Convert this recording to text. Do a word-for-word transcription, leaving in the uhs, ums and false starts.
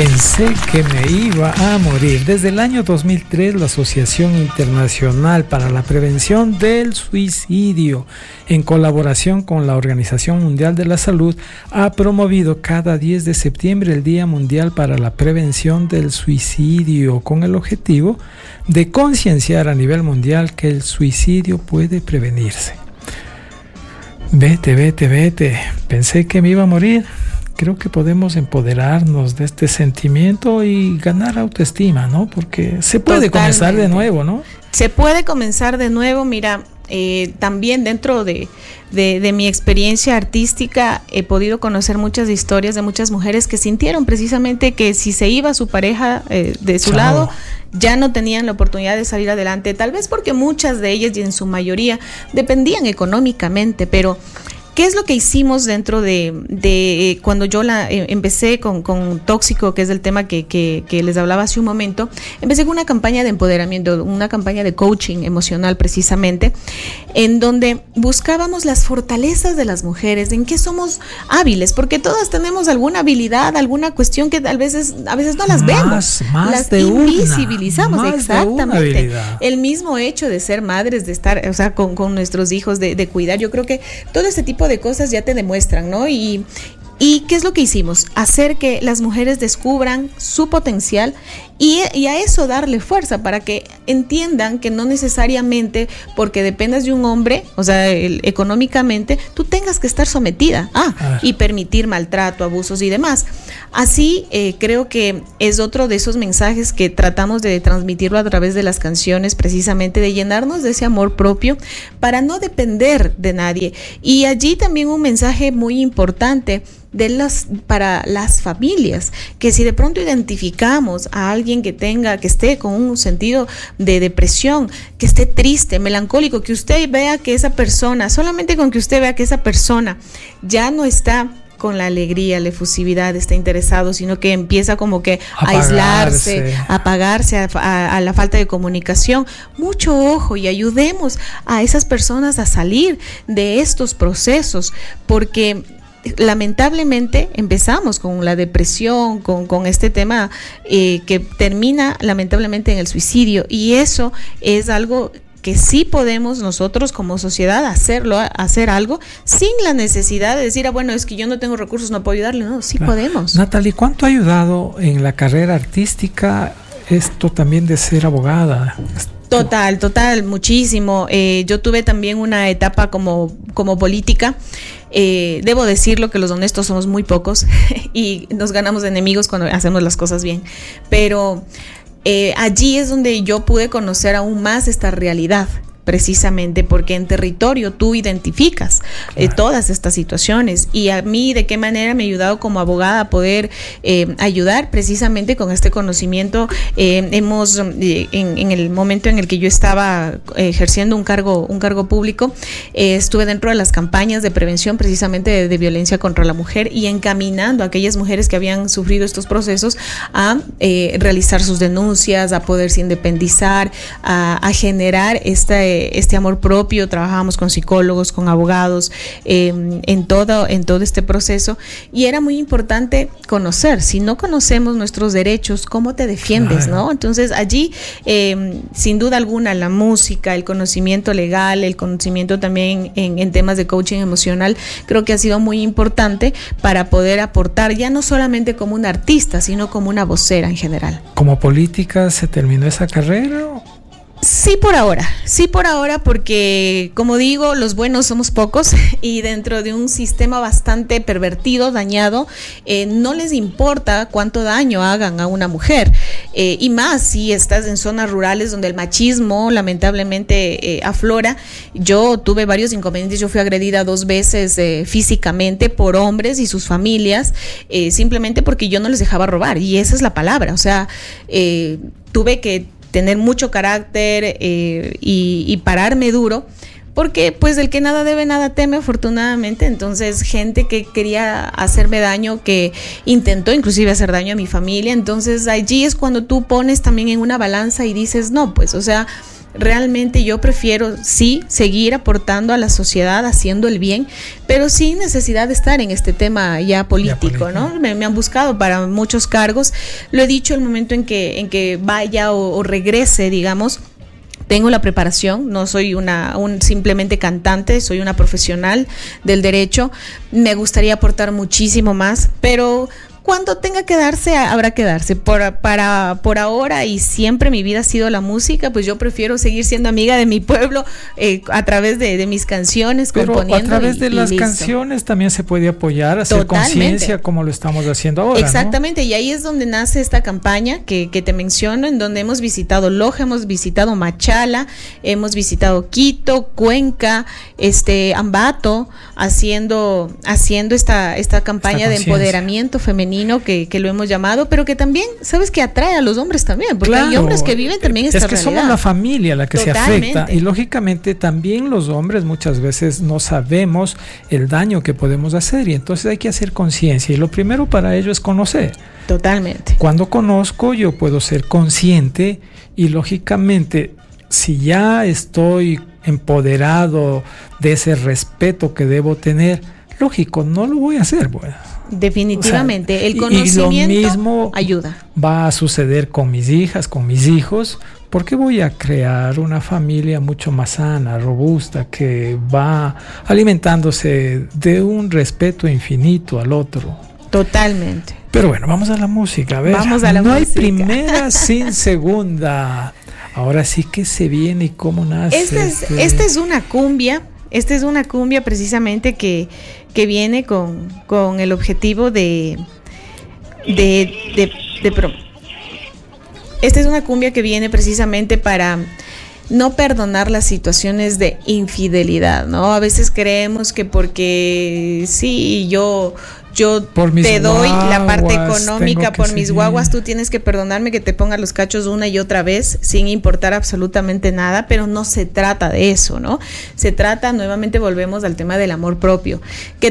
Pensé que me iba a morir. Desde el año dos mil tres, la Asociación Internacional para la Prevención del Suicidio, en colaboración con la Organización Mundial de la Salud, ha promovido cada diez de septiembre el Día Mundial para la Prevención del Suicidio, con el objetivo de concienciar a nivel mundial que el suicidio puede prevenirse. Vete, vete, vete. Pensé que me iba a morir. Creo que podemos empoderarnos de este sentimiento y ganar autoestima, ¿no? Porque se puede Totalmente. comenzar de nuevo, ¿no? Se puede comenzar de nuevo. Mira, eh, también dentro de, de, de mi experiencia artística he podido conocer muchas historias de muchas mujeres que sintieron precisamente que si se iba su pareja eh, de su Chao. lado, ya no tenían la oportunidad de salir adelante, tal vez porque muchas de ellas y en su mayoría dependían económicamente, pero ¿qué es lo que hicimos dentro de, de cuando yo la eh, empecé con, con Tóxico, que es el tema que, que, que les hablaba hace un momento? Empecé con una campaña de empoderamiento, una campaña de coaching emocional precisamente, en donde buscábamos las fortalezas de las mujeres, en qué somos hábiles, porque todas tenemos alguna habilidad, alguna cuestión que a veces, a veces no las más, vemos, más las de invisibilizamos, una, más exactamente. De el mismo hecho de ser madres, de estar, o sea, con, con nuestros hijos, de, de cuidar, yo creo que todo este tipo de cosas ya te demuestran, ¿no? Y, y ¿qué es lo que hicimos? Hacer que las mujeres descubran su potencial y, y a eso darle fuerza para que entiendan que no necesariamente porque dependas de un hombre, o sea, el, económicamente, tú tengas que estar sometida ah, ah. y permitir maltrato, abusos y demás. Así eh, creo que es otro de esos mensajes que tratamos de transmitirlo a través de las canciones, precisamente de llenarnos de ese amor propio para no depender de nadie. Y allí también un mensaje muy importante de las, para las familias, que si de pronto identificamos a alguien que tenga, que esté con un sentido de depresión, que esté triste, melancólico, que usted vea que esa persona, solamente con que usted vea que esa persona ya no está con la alegría, la efusividad, está interesado, sino que empieza como que a aislarse, a apagarse, a, a, a la falta de comunicación. Mucho ojo y ayudemos a esas personas a salir de estos procesos, porque lamentablemente empezamos con la depresión, con, con este tema eh, que termina lamentablemente en el suicidio, y eso es algo que sí podemos nosotros como sociedad hacerlo, hacer algo sin la necesidad de decir, ah, bueno, es que yo no tengo recursos, no puedo ayudarle. No, sí claro. podemos. Natalie, ¿cuánto ha ayudado en la carrera artística esto también de ser abogada? Total, total, muchísimo. Eh, yo tuve también una etapa como, como política. Eh, debo decirlo que los honestos somos muy pocos y nos ganamos enemigos cuando hacemos las cosas bien. Pero eh, allí es donde yo pude conocer aún más esta realidad. Precisamente porque en territorio tú identificas eh, claro. todas estas situaciones, y a mí de qué manera me ha ayudado como abogada a poder eh, ayudar precisamente con este conocimiento. Eh, hemos eh, en, en el momento en el que yo estaba eh, ejerciendo un cargo un cargo público, eh, estuve dentro de las campañas de prevención precisamente de, de violencia contra la mujer y encaminando a aquellas mujeres que habían sufrido estos procesos a eh, realizar sus denuncias, a poderse independizar, a, a generar esta este amor propio. Trabajábamos con psicólogos, con abogados, eh, en todo, en todo este proceso, y era muy importante conocer. Si no conocemos nuestros derechos, ¿cómo te defiendes? Claro. ¿No? Entonces allí, eh, sin duda alguna, la música, el conocimiento legal, el conocimiento también en, en temas de coaching emocional, creo que ha sido muy importante para poder aportar, ya no solamente como una artista, sino como una vocera en general. ¿Como política se terminó esa carrera? Sí, por ahora, sí por ahora, porque como digo, los buenos somos pocos y dentro de un sistema bastante pervertido, dañado, eh, no les importa cuánto daño hagan a una mujer, eh, y más si estás en zonas rurales donde el machismo lamentablemente eh, aflora. Yo tuve varios inconvenientes, yo fui agredida dos veces eh, físicamente por hombres y sus familias, eh, simplemente porque yo no les dejaba robar, y esa es la palabra, o sea, eh, tuve que tener mucho carácter eh, y, y pararme duro, porque pues el que nada debe nada teme, afortunadamente. Entonces gente que quería hacerme daño, que intentó inclusive hacer daño a mi familia, entonces allí es cuando tú pones también en una balanza y dices no, pues o sea, realmente yo prefiero sí seguir aportando a la sociedad, haciendo el bien, pero sin necesidad de estar en este tema ya político, ya ¿no? Me, me han buscado para muchos cargos, lo he dicho, el momento en que, en que vaya o, o regrese, digamos, tengo la preparación, no soy una un simplemente cantante, soy una profesional del derecho, me gustaría aportar muchísimo más, pero cuando tenga que darse, habrá que darse. Por, para, por ahora y siempre mi vida ha sido la música, pues yo prefiero seguir siendo amiga de mi pueblo eh, a través de, de mis canciones, pero componiendo. A través y, de y las listo. canciones también se puede apoyar, hacer conciencia como lo estamos haciendo ahora. Exactamente, ¿no? Y ahí es donde nace esta campaña que, que te menciono, en donde hemos visitado Loja, hemos visitado Machala, hemos visitado Quito, Cuenca, este Ambato, haciendo, haciendo esta, esta campaña esta de empoderamiento femenino. Que, que lo hemos llamado, pero que también, sabes, que atrae a los hombres también, porque claro, hay hombres que viven también esta realidad. Es que somos la familia la que Totalmente. se afecta, y lógicamente también los hombres muchas veces no sabemos el daño que podemos hacer, y entonces hay que hacer conciencia, y lo primero para ello es conocer. Totalmente. Cuando conozco, yo puedo ser consciente, y lógicamente, si ya estoy empoderado de ese respeto que debo tener, lógico, no lo voy a hacer, bueno. Definitivamente, o sea, el y conocimiento lo mismo ayuda. Va a suceder con mis hijas, con mis hijos, porque voy a crear una familia mucho más sana, robusta, que va alimentándose de un respeto infinito al otro. Totalmente. Pero bueno, vamos a la música, a ver. Vamos a la no música. hay primera sin segunda. Ahora sí que se viene y cómo nace. Esta es, este... esta es una cumbia, esta es una cumbia precisamente que que viene con, con el objetivo de de, de, de pro. Esta es una cumbia que viene precisamente para no perdonar las situaciones de infidelidad, ¿no? A veces creemos que porque sí, yo yo te doy guaguas, la parte económica por mis seguir. guaguas, tú tienes que perdonarme que te ponga los cachos una y otra vez sin importar absolutamente nada, pero no se trata de eso, ¿no? Se trata, nuevamente volvemos al tema del amor propio, que